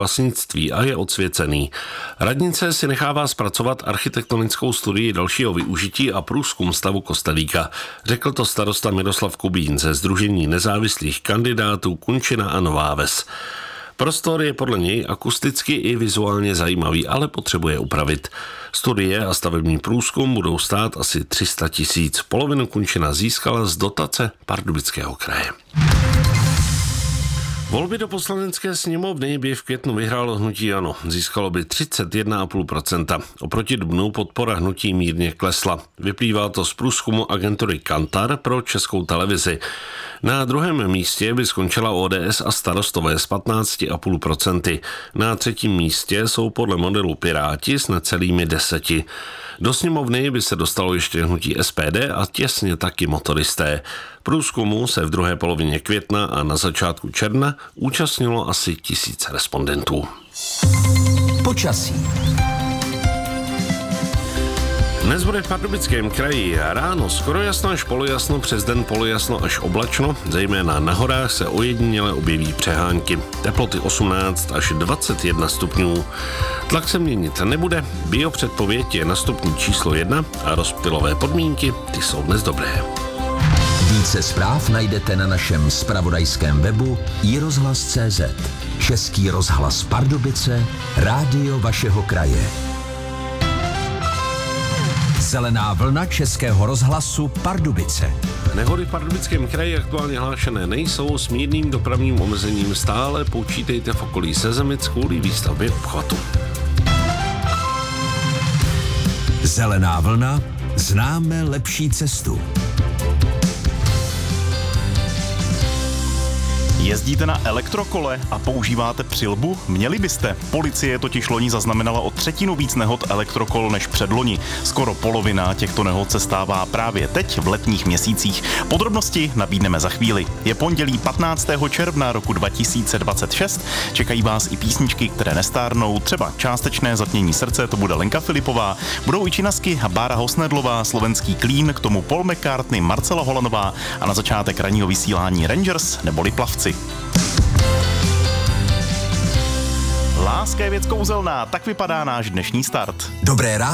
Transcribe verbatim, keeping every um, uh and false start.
vlastnictví a je odsvěcený. Radnice si nechává zpracovat architektonickou studii dalšího využití a průzkum stavu kostelíka. Řekl to starosta Miroslav Kubín ze Sdružení nezávislých kandidátů Kunčina a Nová Ves. Prostor je podle něj akusticky i vizuálně zajímavý, ale potřebuje upravit. Studie a stavební průzkum budou stát asi tři sta tisíc. Polovinu Kunčina získala z dotace Pardubického kraje. Volby do poslanecké sněmovny by v květnu vyhrálo hnutí ANO. Získalo by třicet jedna celá pět procenta. Oproti dubnu podpora hnutí mírně klesla. Vyplývá to z průzkumu agentury Kantar pro Českou televizi. Na druhém místě by skončila O D S a Starostové s patnáct celá pět procenta. Na třetím místě jsou podle modelu Piráti s necelými deseti. Do sněmovny by se dostalo ještě hnutí S P D a těsně taky motoristé. Průzkumu se v druhé polovině května a na začátku června účastnilo asi tisíc respondentů. Počasí. Dnes bude v Pardubickém kraji ráno skoro jasno až polojasno, přes den polojasno až oblačno, zejména na horách se ojediněle objeví přehánky. Teploty osmnáct až dvacet jedna stupňů. Tlak se měnit nebude, biopředpověď je na stupni číslo jedna a rozptylové podmínky, ty jsou dnes dobré. Více zpráv najdete na našem zpravodajském webu i rozhlas tečka cé zet. Český rozhlas Pardubice, rádio vašeho kraje. Zelená vlna Českého rozhlasu Pardubice. Nehody v Pardubickém kraji aktuálně hlášené nejsou, s mírným dopravním omezením stále počítejte v okolí Sezemic kvůli výstavbě obchvatu. Zelená vlna, známe lepší cestu. Jezdíte na elektrokole a používáte přilbu? Měli byste. Policie totiž loni zaznamenala o třetinu víc nehod elektrokol než předloni. Skoro polovina těchto nehod se stává právě teď v letních měsících. Podrobnosti nabídneme za chvíli. Je pondělí patnáctého června roku dva tisíce dvacet šest. Čekají vás i písničky, které nestárnou. Třeba Částečné zatmění srdce, to bude Lenka Filipová. Budou i činasky Bára Hosnedlová, Slovenský Klín, k tomu Paul McCartney, Marcela Holanová a na začátek ranního vysílání Rangers neboli Plavci. Láska je věc kouzelná, tak vypadá náš dnešní start. Dobré ráno.